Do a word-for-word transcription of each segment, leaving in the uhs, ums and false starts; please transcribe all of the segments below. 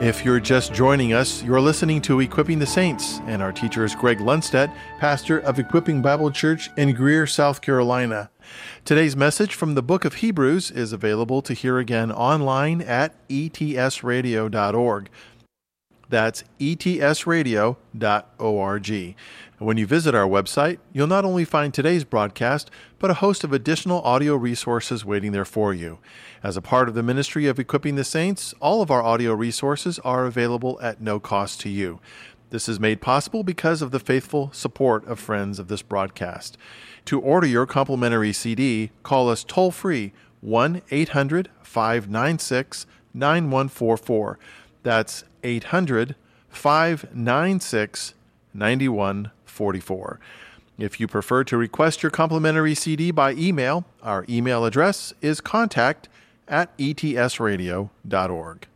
If you're just joining us, you're listening to Equipping the Saints, and our teacher is Greg Lundstedt, pastor of Equipping Bible Church in Greer, South Carolina. Today's message from the book of Hebrews is available to hear again online at e t s radio dot org. That's e t s radio dot org. When you visit our website, you'll not only find today's broadcast, but a host of additional audio resources waiting there for you. As a part of the ministry of Equipping the Saints, all of our audio resources are available at no cost to you. This is made possible because of the faithful support of friends of this broadcast. To order your complimentary C D, call us toll-free one eight hundred five nine six nine one four four. That's eight hundred five nine six nine one four four. If you prefer to request your complimentary C D by email, our email address is contact at e t s radio dot org.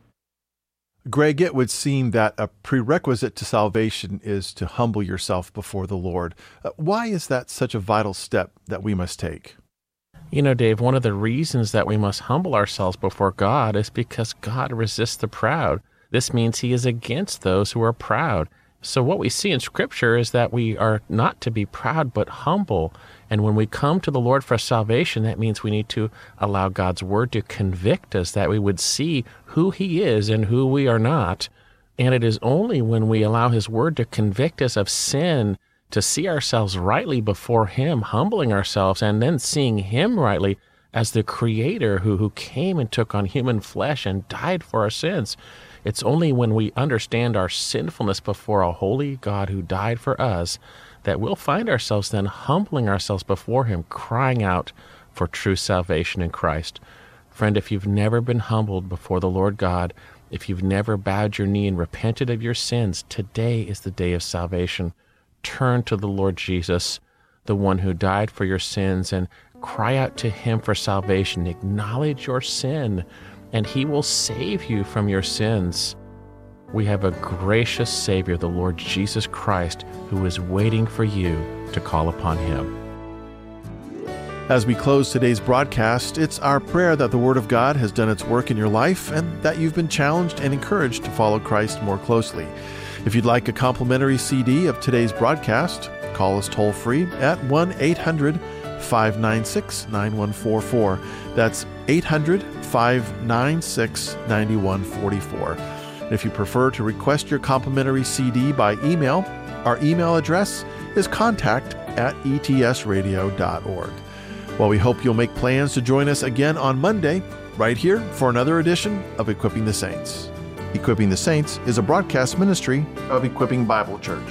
Greg, it would seem that a prerequisite to salvation is to humble yourself before the Lord. Uh, why is that such a vital step that we must take? You know, Dave, one of the reasons that we must humble ourselves before God is because God resists the proud. This means he is against those who are proud. So what we see in Scripture is that we are not to be proud but humble. And when we come to the Lord for salvation, that means we need to allow God's Word to convict us, that we would see who he is and who we are not. And it is only when we allow his Word to convict us of sin, to see ourselves rightly before him, humbling ourselves, and then seeing him rightly as the Creator who, who came and took on human flesh and died for our sins. It's only when we understand our sinfulness before a holy God who died for us that we'll find ourselves then humbling ourselves before him, crying out for true salvation in Christ. Friend, if you've never been humbled before the Lord God, if you've never bowed your knee and repented of your sins, today is the day of salvation. Turn to the Lord Jesus, the one who died for your sins, and cry out to him for salvation. Acknowledge your sin, and he will save you from your sins. We have a gracious Savior, the Lord Jesus Christ, who is waiting for you to call upon him. As we close today's broadcast, it's our prayer that the Word of God has done its work in your life and that you've been challenged and encouraged to follow Christ more closely. If you'd like a complimentary C D of today's broadcast, call us toll-free at one eight hundred five nine six nine one four four. That's eight hundred five nine six nine one four four. And if you prefer to request your complimentary C D by email, our email address is contact at e t s radio dot org. Well, we hope you'll make plans to join us again on Monday, right here for another edition of Equipping the Saints. Equipping the Saints is a broadcast ministry of Equipping Bible Church.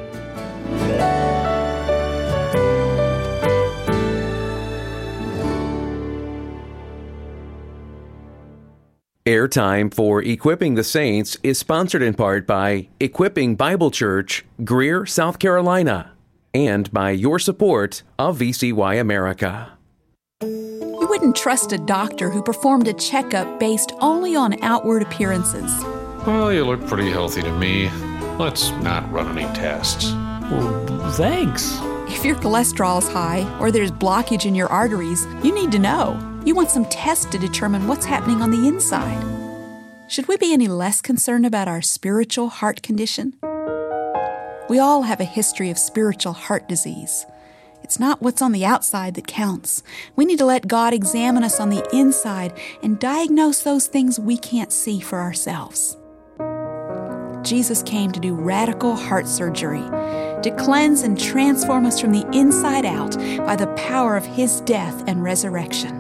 Airtime for Equipping the Saints is sponsored in part by Equipping Bible Church, Greer, South Carolina, and by your support of V C Y America. You wouldn't trust a doctor who performed a checkup based only on outward appearances. Well, you look pretty healthy to me. Let's not run any tests. Well, thanks. If your cholesterol's high or there's blockage in your arteries, you need to know. You want some tests to determine what's happening on the inside. Should we be any less concerned about our spiritual heart condition? We all have a history of spiritual heart disease. It's not what's on the outside that counts. We need to let God examine us on the inside and diagnose those things we can't see for ourselves. Jesus came to do radical heart surgery, to cleanse and transform us from the inside out by the power of his death and resurrection.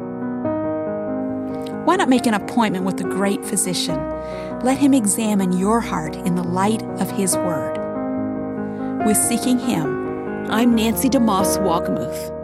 Why not make an appointment with the great physician? Let him examine your heart in the light of his word. With Seeking Him, I'm Nancy DeMoss Walgemuth.